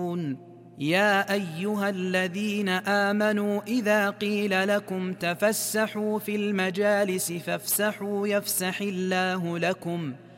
يا أيها الذين آمنوا إذا قيل لكم تفسحوا في المجالس فافسحوا يفسح الله لكم